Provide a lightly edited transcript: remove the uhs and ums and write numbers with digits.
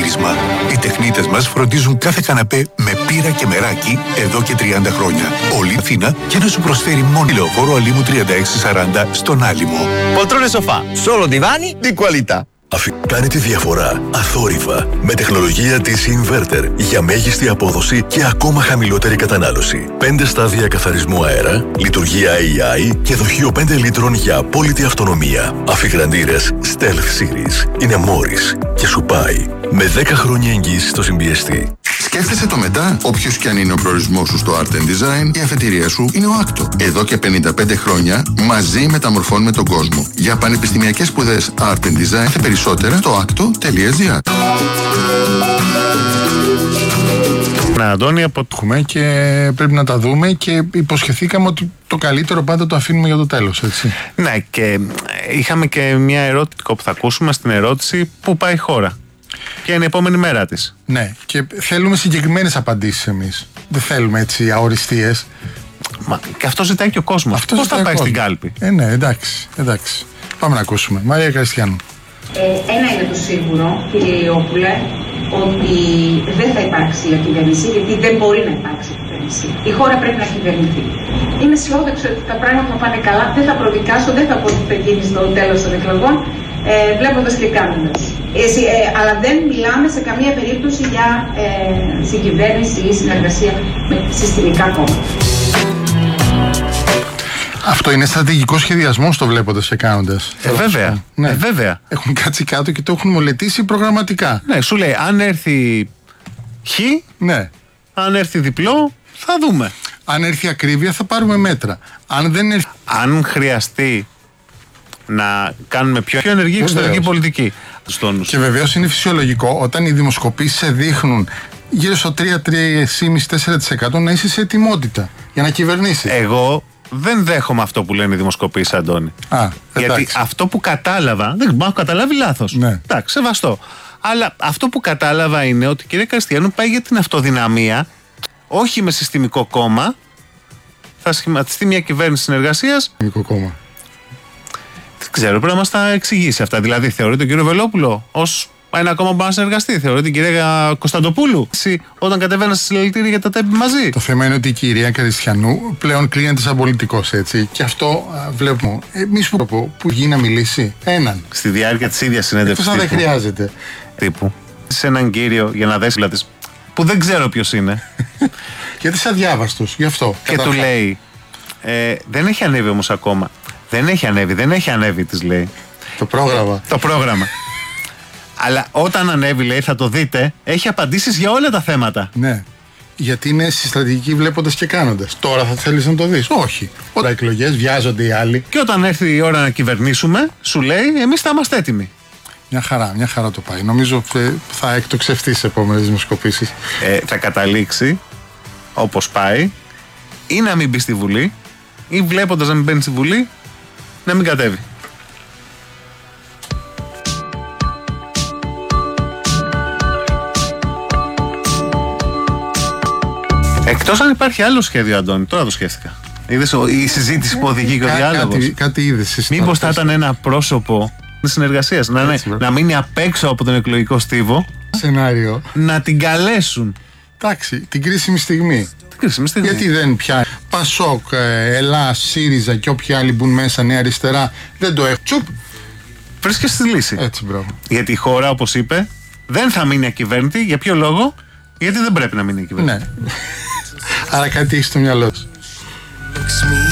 μύρισμα. Οι τεχνίτες μας φροντίζουν κάθε καναπέ με πύρα και μεράκι εδώ και 30 χρόνια. Όλη Αθήνα και να σου προσφέρει μόνο λεωφόρο Αλήμου 3640 στον Άλυμο. Poltrone sofà, solo divani di qualità. Κάνει τη διαφορά αθόρυβα με τεχνολογία της Inverter για μέγιστη απόδοση και ακόμα χαμηλότερη κατανάλωση. 5 στάδια καθαρισμού αέρα, λειτουργία AI και δοχείο 5 λίτρων για απόλυτη αυτονομία. Αφιγραντήρες Stealth Series. Είναι Morris και σου πάει με 10 χρόνια εγγύηση στο συμπιεστή. Σκέφτεσαι το μετά. Όποιος κι αν είναι ο προορισμός σου στο Art and Design, η αφετηρία σου είναι ο Άκτο. Εδώ και 55 χρόνια μαζί μεταμορφώνουμε τον κόσμο. Για πανεπιστημιακές σπουδές Art and Design, περισσότερα στο acto.gr. Να, Αντώνη, αποτύχουμε και πρέπει να τα δούμε και υποσχεθήκαμε ότι το καλύτερο πάντα το αφήνουμε για το τέλος, έτσι. Ναι, και είχαμε και μια ερώτηση που θα ακούσουμε στην ερώτηση πού πάει η χώρα. Ποια είναι η επόμενη μέρα της. Ναι, και θέλουμε συγκεκριμένες απαντήσεις εμείς. Δεν θέλουμε έτσι αοριστείες. Μα και αυτό ζητάει και ο κόσμος. Πώς θα πάει στην κάλπη. Ναι, εντάξει. Πάμε να ακούσουμε. Μαρία Κριστιανού. Ένα είναι το σίγουρο, κύριε Ηλιόπουλε, ότι δεν θα υπάρξει διακυβέρνηση, γιατί δεν μπορεί να υπάρξει διακυβέρνηση. Η χώρα πρέπει να κυβερνηθεί. Είμαι αισιόδοξη ότι τα πράγματα θα πάνε καλά. Δεν θα προδικάσω, δεν θα πω ότι θα γίνει στο τέλος των εκλογών, βλέποντας και κάνοντας. Αλλά δεν μιλάμε σε καμία περίπτωση για συγκυβέρνηση ή συνεργασία με συστημικά κόμματα. Αυτό είναι στρατηγικό σχεδιασμό, το βλέποντας και κάνοντας. Βέβαια. Ναι. Βέβαια. Έχουν κάτσει κάτω και το έχουν μελετήσει προγραμματικά. Ναι, σου λέει, αν έρθει χ, ναι. Αν έρθει διπλό, θα δούμε. Αν έρθει ακρίβεια, θα πάρουμε μέτρα. Αν δεν έρθει. Αν χρειαστεί να κάνουμε πιο ενεργή εξωτερική πολιτική. Και βεβαίως είναι φυσιολογικό όταν οι δημοσκοπήσεις σε δείχνουν γύρω στο 3-3,5-4% να είσαι σε ετοιμότητα για να κυβερνήσεις. Εγώ δεν δέχομαι αυτό που λένε οι δημοσκοπήσεις, Αντώνη. Γιατί αυτό που κατάλαβα, δεν έχω καταλάβει λάθος. Ναι. Εντάξει, σεβαστό. Αλλά αυτό που κατάλαβα είναι ότι η κυρία Κριστιανού πάει για την αυτοδυναμία, όχι με συστημικό κόμμα. Θα σχηματιστεί μια κυβέρνηση συνεργασίας. Συστημικό κόμμα. Δεν ξέρω, πρέπει να μας τα εξηγήσει αυτά. Δηλαδή, θεωρεί τον κύριο Βελόπουλο ως ένα κόμμα που μπορεί να συνεργαστεί. Θεωρεί την κυρία Κωνσταντοπούλου όταν κατεβαίνα στη συλλαλητήρια για τα τέμπη μαζί. Το θέμα είναι ότι η κυρία Κριστιανού πλέον κλείνεται σαν πολιτικός, έτσι. Και αυτό βλέπουμε. Εμείς που βγει να μιλήσει, έναν. Στη διάρκεια της ίδιας συνέντευξης. Αυτό δεν χρειάζεται. Τύπου. Σε έναν κύριο για να δέσει της που δεν ξέρω ποιος είναι. Γιατί είσαι αδιάβαστος, γι' αυτό. Και του λέει, δεν έχει ανέβει όμως ακόμα. Δεν έχει ανέβει, της λέει. Το πρόγραμμα. Αλλά όταν ανέβει, λέει, θα το δείτε, έχει απαντήσεις για όλα τα θέματα. Ναι. Γιατί είναι στη στρατηγική βλέποντας και κάνοντας. Τώρα θα θέλεις να το δεις. Όχι. Όταν εκλογές βιάζονται οι άλλοι. Και όταν έρθει η ώρα να κυβερνήσουμε, σου λέει, εμείς θα είμαστε έτοιμοι. Μια χαρά το πάει. Νομίζω θα εκτοξευτεί σε επόμενες δημοσκοπήσεις. Θα καταλήξει, όπως πάει, ή να μην μπει στη Βουλή, ή βλέποντας να μην μπαίνει στη Βουλή, να μην κατέβει. Εκτός αν υπάρχει άλλο σχέδιο, Αντώνη, τώρα το σκέφτηκα. Είδες η συζήτηση που οδηγεί και ο διάλογος. Κάτι είδες. Μήπως θα ήταν ένα πρόσωπο συνεργασίας, να μείνει απ' έξω από τον εκλογικό στίβο. Σενάριο. Να την καλέσουν. Εντάξει, την κρίσιμη στιγμή. Γιατί δεν πιάνει. Πασόκ, Ελλάς, ΣΥΡΙΖΑ και όποιοι άλλοι μπουν μέσα, Νέα Αριστερά, δεν το έχουν. Τσουπ. Βρίσκεσαι στη λύση. Έτσι, μπράβο. Γιατί η χώρα, όπως είπε, δεν θα μείνει ακυβέρνητη. Για ποιο λόγο? Γιατί δεν πρέπει να μείνει ακυβέρνητη. Ναι. Άρα κάτι έχει στο μυαλό σου.